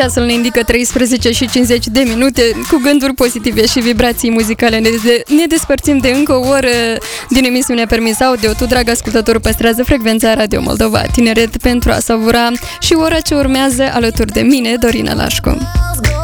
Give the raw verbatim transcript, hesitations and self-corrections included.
Ceasul ne indică treisprezece și cincizeci de minute. Cu gânduri pozitive și vibrații muzicale ne, de, ne despărțim de încă o oră din emisiunea Permis Audio. Tu, drag ascultător, păstrează frecvența Radio Moldova Tineret pentru a savura și ora ce urmează alături de mine, Dorina Lașcu.